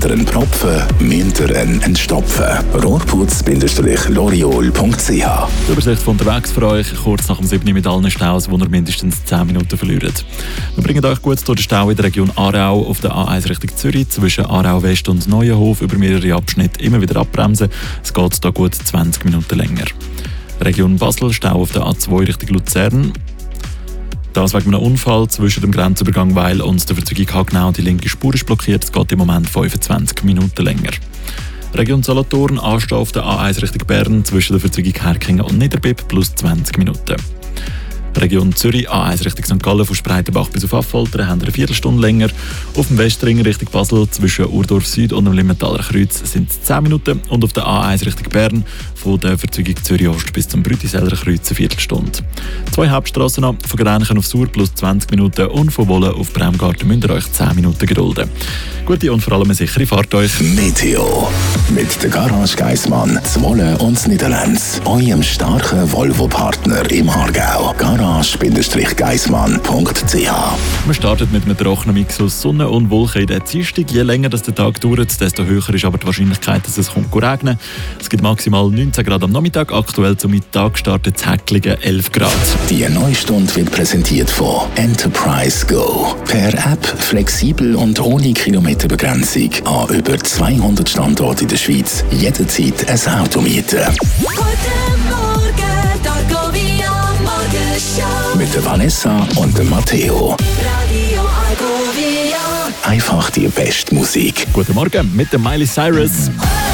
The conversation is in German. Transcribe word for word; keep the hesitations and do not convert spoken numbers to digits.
Ein Propfen, müsst ihr einen entstopfen. rohrputz-loriol punkt c h. Die Übersicht von unterwegs für euch, kurz nach dem sieben mit allen Staus, wo ihr mindestens zehn Minuten verliert. Wir bringen euch gut durch den Stau in der Region Aarau auf der A eins Richtung Zürich, zwischen Aarau West und Neuenhof über mehrere Abschnitte immer wieder abbremsen. Es geht da gut zwanzig Minuten länger. Region Basel, Stau auf der A zwei Richtung Luzern. Das wegen einem Unfall zwischen dem Grenzübergang Weil und der Verzweigung Hagenau. Die linke Spur ist blockiert, es geht im Moment fünfundzwanzig Minuten länger. Region Solothurn, Anstehen auf der A eins Richtung Bern zwischen der Verzweigung Herkingen und Niederbipp plus zwanzig Minuten. Region Zürich, A eins Richtung Sankt Gallen von Spreitenbach bis auf Affoltern haben eine Viertelstunde länger. Auf dem Westring Richtung Basel zwischen Urdorf Süd und dem Limmentaler Kreuz sind es zehn Minuten und auf der A eins Richtung Bern von der Verzweigung Zürich Ost bis zum Brütiseller Kreuz eine Viertelstunde. Zwei Hauptstrassen ab, von Grenchen auf Sur plus zwanzig Minuten und von Wohlen auf Bremgarten müsst ihr euch zehn Minuten gedulden. Gute und vor allem eine sichere Fahrt euch. Meteo. Mit der Garage Geissmann, Zwolle und Niederlands. Eurem starken Volvo-Partner im Aargau. garage-geissmann punkt c h. Wir starten mit einem trockenen Mix aus Sonne und Wolken in der Dienstag. Je länger das der Tag dauert, desto höher ist aber die Wahrscheinlichkeit, dass es kommt regnen. Es gibt maximal neunzehn Grad am Nachmittag. Aktuell zum Mittag startet das Häcklige elf Grad. Die neue Stunde wird präsentiert von Enterprise Go. Per App flexibel und ohne Kilometerbegrenzung an über zweihundert Standorten in der Schweiz. Jederzeit ein Auto mieten. Guten Morgen, Argovia Morgenshow. Mit der Vanessa und dem Matteo. Radio Argovia. Einfach die beste Musik. Guten Morgen mit der Miley Cyrus.